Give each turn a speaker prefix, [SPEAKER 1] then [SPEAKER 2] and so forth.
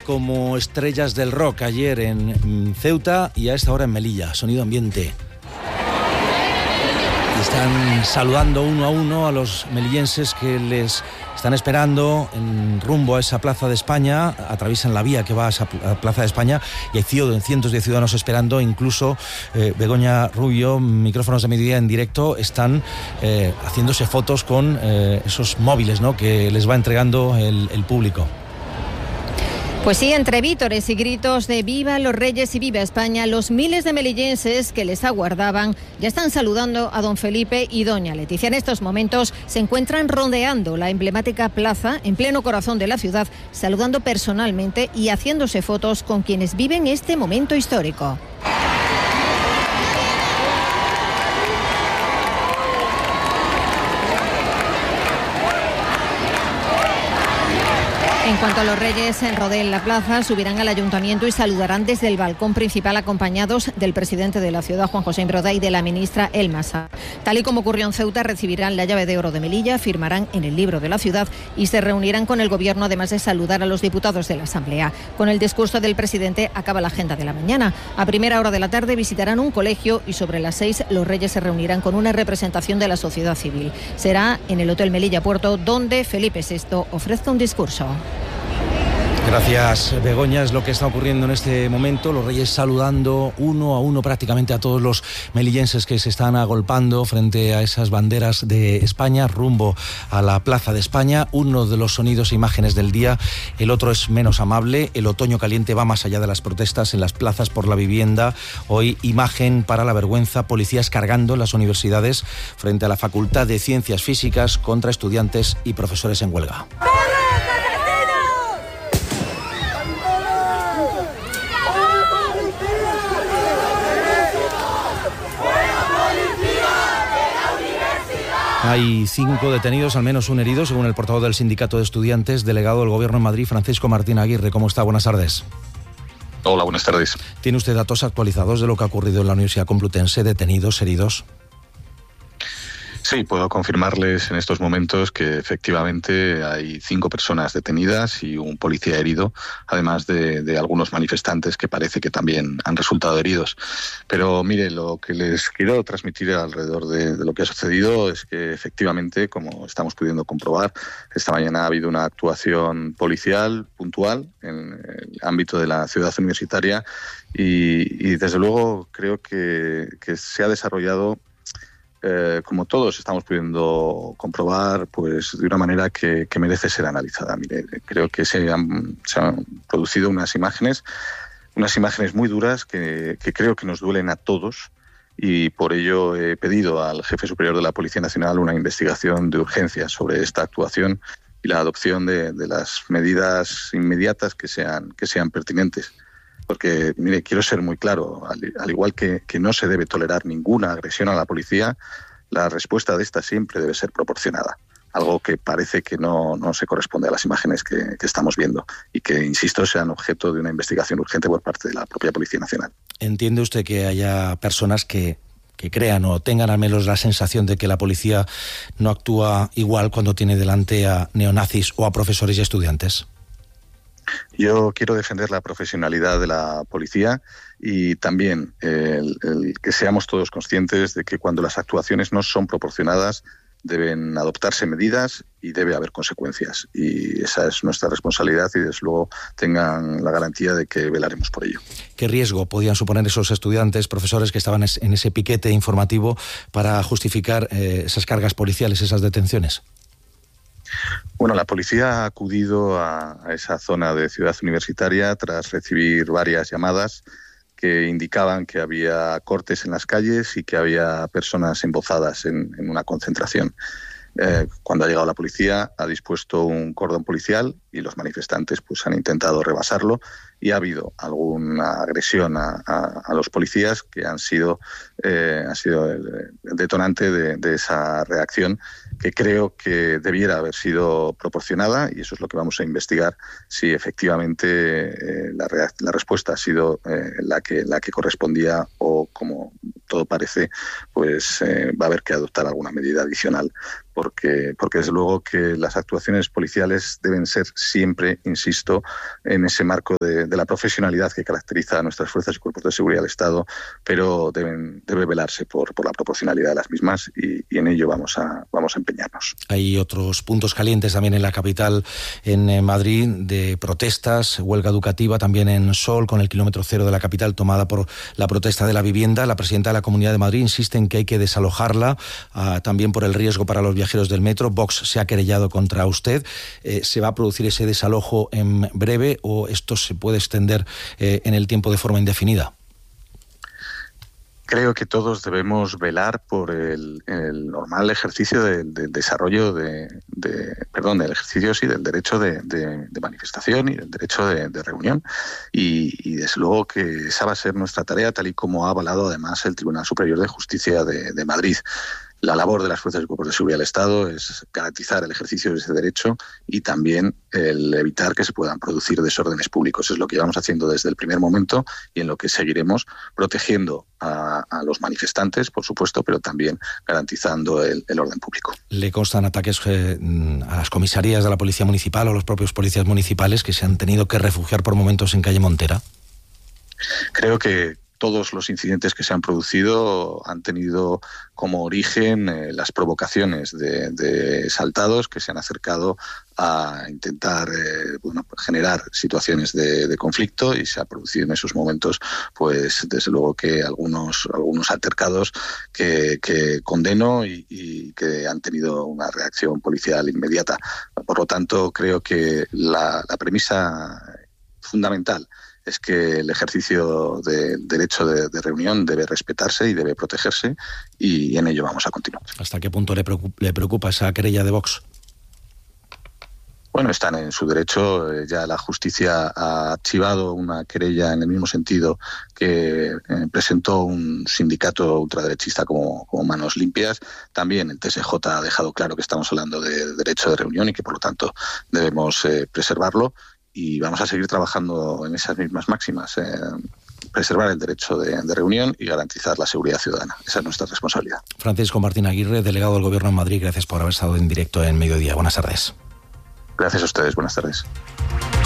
[SPEAKER 1] como estrellas del rock ayer en Ceuta y a esta hora en Melilla. Sonido ambiente. Están saludando uno a uno a los melillenses que les están esperando en rumbo a esa Plaza de España. Atraviesan la vía que va a esa Plaza de España y hay cientos de ciudadanos esperando. Incluso Begoña Rubio, micrófonos de Mediodía en directo, están haciéndose fotos con esos móviles, ¿no?, que les va entregando el público.
[SPEAKER 2] Pues sí, entre vítores y gritos de ¡Viva los Reyes y viva España!, los miles de melillenses que les aguardaban ya están saludando a don Felipe y doña Leticia. En estos momentos se encuentran rodeando la emblemática plaza en pleno corazón de la ciudad, saludando personalmente y haciéndose fotos con quienes viven este momento histórico. En cuanto a los reyes rodeen la plaza, subirán al ayuntamiento y saludarán desde el balcón principal acompañados del presidente de la ciudad, Juan José Imbroda, y de la ministra Elma Sá. Tal y como ocurrió en Ceuta, recibirán la llave de oro de Melilla, firmarán en el libro de la ciudad y se reunirán con el gobierno, además de saludar a los diputados de la Asamblea. Con el discurso del presidente acaba la agenda de la mañana. A primera hora de la tarde visitarán un colegio y sobre las 6 los reyes se reunirán con una representación de la sociedad civil. Será en el Hotel Melilla Puerto donde Felipe VI ofrezca un discurso.
[SPEAKER 1] Gracias, Begoña. Es lo que está ocurriendo en este momento. Los reyes saludando uno a uno prácticamente a todos los melillenses que se están agolpando frente a esas banderas de España rumbo a la Plaza de España. Uno de los sonidos e imágenes del día, el otro es menos amable. El otoño caliente va más allá de las protestas en las plazas por la vivienda. Hoy imagen para la vergüenza, policías cargando en las universidades frente a la Facultad de Ciencias Físicas contra estudiantes y profesores en huelga. Hay 5 detenidos, al menos un herido, según el portavoz del Sindicato de Estudiantes, delegado del Gobierno en Madrid, Francisco Martín Aguirre. ¿Cómo está? Buenas tardes.
[SPEAKER 3] Hola, buenas tardes.
[SPEAKER 1] ¿Tiene usted datos actualizados de lo que ha ocurrido en la Universidad Complutense? ¿Detenidos, heridos?
[SPEAKER 3] Sí, puedo confirmarles en estos momentos que efectivamente hay 5 personas detenidas y un policía herido, además de algunos manifestantes que parece que también han resultado heridos. Pero mire, lo que les quiero transmitir alrededor de lo que ha sucedido es que efectivamente, como estamos pudiendo comprobar, esta mañana ha habido una actuación policial puntual en el ámbito de la ciudad universitaria y desde luego creo que se ha desarrollado como todos estamos pudiendo comprobar, pues de una manera que merece ser analizada. Mire, creo que se han producido unas imágenes muy duras que creo que nos duelen a todos y por ello he pedido al jefe superior de la Policía Nacional una investigación de urgencia sobre esta actuación y la adopción de las medidas inmediatas que sean pertinentes. Porque, mire, quiero ser muy claro, al igual que no se debe tolerar ninguna agresión a la policía, la respuesta de esta siempre debe ser proporcionada. Algo que parece que no se corresponde a las imágenes que estamos viendo y que, insisto, sean objeto de una investigación urgente por parte de la propia Policía Nacional.
[SPEAKER 1] ¿Entiende usted que haya personas que crean o tengan al menos la sensación de que la policía no actúa igual cuando tiene delante a neonazis o a profesores y estudiantes?
[SPEAKER 3] Yo quiero defender la profesionalidad de la policía y también el que seamos todos conscientes de que cuando las actuaciones no son proporcionadas deben adoptarse medidas y debe haber consecuencias. Y esa es nuestra responsabilidad y desde luego tengan la garantía de que velaremos por ello.
[SPEAKER 1] ¿Qué riesgo podían suponer esos estudiantes, profesores que estaban en ese piquete informativo para justificar esas cargas policiales, esas detenciones?
[SPEAKER 3] Bueno, la policía ha acudido a esa zona de ciudad universitaria tras recibir varias llamadas que indicaban que había cortes en las calles y que había personas embozadas en una concentración. Cuando ha llegado la policía, ha dispuesto un cordón policial y los manifestantes pues han intentado rebasarlo y ha habido alguna agresión a los policías que ha sido el detonante de esa reacción que creo que debiera haber sido proporcionada y eso es lo que vamos a investigar si efectivamente la respuesta ha sido la que correspondía o como todo parece pues va a haber que adoptar alguna medida adicional porque desde luego que las actuaciones policiales deben ser siempre, insisto, en ese marco de la profesionalidad que caracteriza a nuestras fuerzas y cuerpos de seguridad del Estado, pero debe velarse por la proporcionalidad de las mismas y en ello vamos a empeñarnos.
[SPEAKER 1] Hay otros puntos calientes también en la capital, en Madrid, de protestas, huelga educativa también en Sol, con el kilómetro cero de la capital tomada por la protesta de la vivienda. La presidenta de la Comunidad de Madrid insiste en que hay que desalojarla, también por el riesgo para los viajeros del metro. Vox se ha querellado contra usted. ¿Se va a producir ese desalojo en breve o esto se puede extender en el tiempo de forma indefinida?
[SPEAKER 3] Creo que todos debemos velar por el normal ejercicio del desarrollo del ejercicio del derecho de manifestación y del derecho de reunión y desde luego que esa va a ser nuestra tarea, tal y como ha avalado además el Tribunal Superior de Justicia de Madrid. La labor de las fuerzas y cuerpos de seguridad del Estado es garantizar el ejercicio de ese derecho y también el evitar que se puedan producir desórdenes públicos. Es lo que llevamos haciendo desde el primer momento y en lo que seguiremos, protegiendo a los manifestantes, por supuesto, pero también garantizando el orden público.
[SPEAKER 1] ¿Le constan ataques a las comisarías de la Policía Municipal o los propios policías municipales que se han tenido que refugiar por momentos en calle Montera?
[SPEAKER 3] Creo que todos los incidentes que se han producido han tenido como origen las provocaciones de exaltados que se han acercado a intentar generar situaciones de conflicto y se ha producido en esos momentos, pues desde luego que algunos altercados que condeno y que han tenido una reacción policial inmediata. Por lo tanto, creo que la premisa fundamental es que el ejercicio del derecho de reunión debe respetarse y debe protegerse y en ello vamos a continuar.
[SPEAKER 1] ¿Hasta qué punto le preocupa esa querella de Vox?
[SPEAKER 3] Bueno, están en su derecho. Ya la justicia ha archivado una querella en el mismo sentido que presentó un sindicato ultraderechista como Manos Limpias. También el TSJ ha dejado claro que estamos hablando de derecho de reunión y que por lo tanto debemos preservarlo. Y vamos a seguir trabajando en esas mismas máximas, preservar el derecho de reunión y garantizar la seguridad ciudadana. Esa es nuestra responsabilidad.
[SPEAKER 1] Francisco Martín Aguirre, delegado del Gobierno en Madrid, gracias por haber estado en directo en Mediodía. Buenas tardes.
[SPEAKER 3] Gracias a ustedes, buenas tardes.